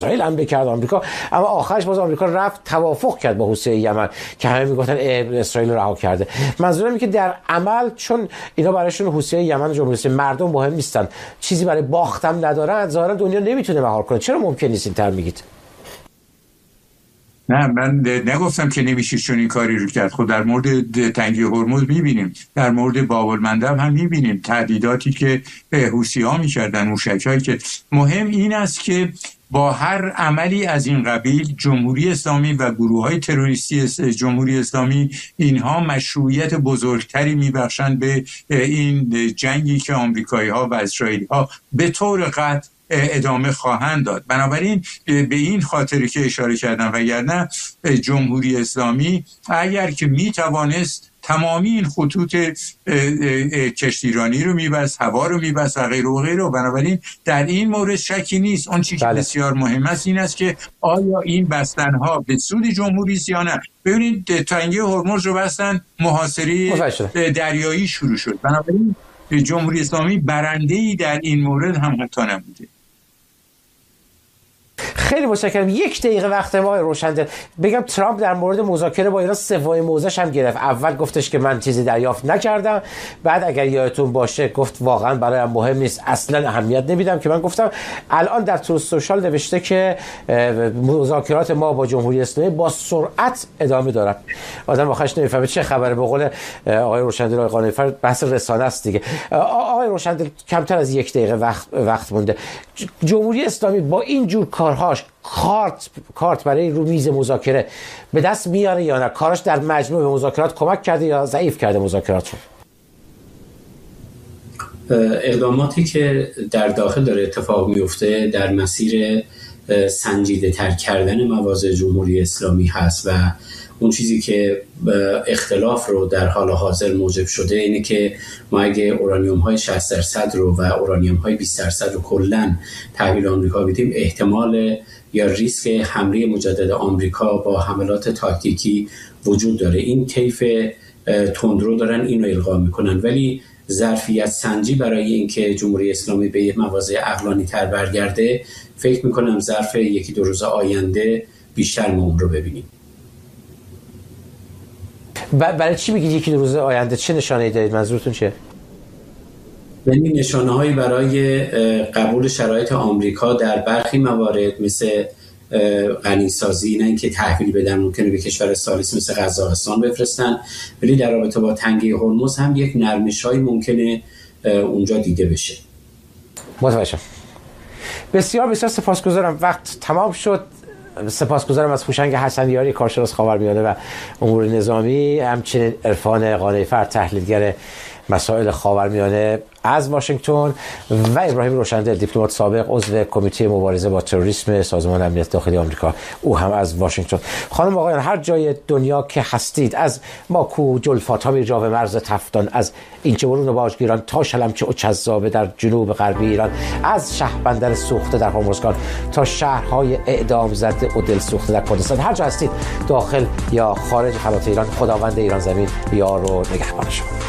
اسرائیل حمله کرد آمریکا، اما آخرش باز آمریکا رفت توافق کرد با حوثی یمن که همه میگفتن اسرائیل رو رها کرده. منظورم اینه که در عمل چون اینا برایشون حوثی یمن و جمهوری اسلامی مردم مهم نیستن، چیزی برای باختم ندارن، ظاهرا دنیا نمیتونه مهار کنه. چرا ممکن نیست این تر میگید؟ نه، من نگفتم که نمیشه چون این کاری رو کرد. خود در مورد تنگی هرمز میبینیم، در مورد باب المندب هم میبینیم تهدیداتی که حوثی‌ها میکردن، موشک‌هایی که مهم این است که با هر عملی از این قبیل جمهوری اسلامی و گروه‌های تروریستی جمهوری اسلامی اینها مشروعیت بزرگتری میبخشند به این جنگی که آمریکایی‌ها و اسرائیلی‌ها به طور قطع ادامه خواهند داد. بنابراین به این خاطر که اشاره کردم، وگرنه جمهوری اسلامی اگر که میتوانست تمامی این خطوط کشتیرانی رو میبست، هوا رو میبست و غیره و غیره. بنابراین در این مورد شکی نیست. اون چیزی که بسیار مهم است این است که آیا این بستنها به سود جمهوری است یا نه. ببینید تنگی هرمز رو بستن، محاصره دریایی شروع شد. بنابراین جمهوری اسلامی برنده‌ای در این مورد هم حتی نبوده. خیلی متشکرم. 1 دقیقه وقت ما روشن‌دل. بگم ترامپ در مورد مذاکره با ایران سومین موضعش هم گرفت. اول گفتش که من چیزی دریافت نکردم، بعد اگر یادتون باشه گفت واقعا برایم مهم نیست، اصلا اهمیت نمیدم، که من گفتم الان در تروث سوشال نوشته که مذاکرات ما با جمهوری اسلامی با سرعت ادامه دارد. آدم آخرش نمیفهمه چه خبره. به قول آقای روشن‌دل، آقای قانع‌فر، بحث رسانه است دیگه. آقای روشن‌دل کمتر از 1 دقیقه وقت مونده. جمهوری اسلامی با این جور کارهاش کارت برای رو میز مذاکره به دست میاره یا نه؟ کارش در مجموع به مذاکرات کمک کرده یا ضعیف کرده مذاکرات رو؟ اقداماتی که در داخل داره اتفاق میفته در مسیر سنجیده تر کردن مواضع جمهوری اسلامی هست و اون چیزی که اختلاف رو در حال حاضر موجب شده اینه که ما اگه اورانیوم های 60% رو و اورانیوم های 20% رو کلن تحویل آمریکا بدیم، احتمال یا ریسک حمله مجدد آمریکا با حملات تاکتیکی وجود داره. این طیف تندرو دارن اینو القا میکنن، ولی ظرفیت سنجی برای اینکه جمهوری اسلامی به یه مواضع عقلانی تر برگرده، فکر میکنم ظرف 1-2 روز آینده بیشتر ما اون رو ببینیم. برای چی میگید 1-2 روز آینده؟ چه نشانه‌ای دارید؟ منظورتون چیه؟ یعنی نشانه‌هایی برای قبول شرایط آمریکا در برخی موارد مثل غنیسازی، نه اینکه تحویل بدن، ممکنه به کشور ثالث مثل قزاقستان بفرستن، ولی در رابطه با تنگی هرمز هم یک نرمش‌هایی ممکنه اونجا دیده بشه. متوجهم. بسیار سپاسگزارم. وقت تمام شد. سپاسگزارم از هوشنگ حسنیاری، کارشناس خاورمیانه و امور نظامی، همچنین عرفان قانع‌فر، تحلیلگر مسائل خاورمیانه از واشنگتن، و ابراهیم روشن‌دل، دیپلمات سابق، عضو کمیته مبارزه با تروریسم سازمان امنیت داخلی آمریکا، او هم از واشنگتن. خانم آقایان، هر جای دنیا که هستید، از ماکو، جلفات، همین جاو مرز تفتان، از اینچه برون و باجگیران تا شلمچه و چذابه در جنوب غربی ایران، از شهربندر سوخته در هرمزگان تا شهرهای اعدام زده و دل سوخته در کردستان، هر جا هستید داخل یا خارج فلات ایران، خداوند ایران زمین یار و نگهبان شما.